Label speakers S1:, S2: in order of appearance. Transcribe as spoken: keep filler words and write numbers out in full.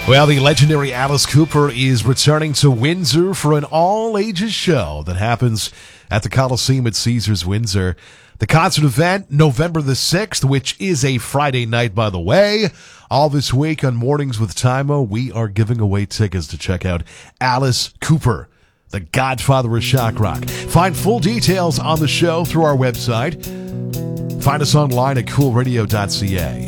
S1: Well, the legendary Alice Cooper is returning to Windsor for an all-ages show that happens at the Coliseum at Caesars Windsor. The concert event, November the sixth, which is a Friday night, by the way. All this week on Mornings with Tymo, we are giving away tickets to check out Alice Cooper, the godfather of shock rock. Find full details on the show through our website. Find us online at cool radio dot c a.